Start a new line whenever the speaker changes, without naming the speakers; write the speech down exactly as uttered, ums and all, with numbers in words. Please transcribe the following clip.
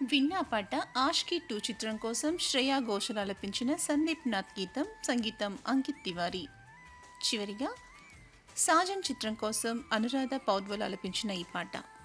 విన్నా పాట 'ఆష్కీ టూ' చిత్రం కోసం శ్రేయా ఘోషల్ ఆలపించిన సందీప్ నాథ్ గీతం, సంగీతం అంకిత్ తివారీ. చివరిగా 'సాజన్' చిత్రం కోసం అనురాధ పౌడ్వాల్ ఆలపించిన ఈ పాట.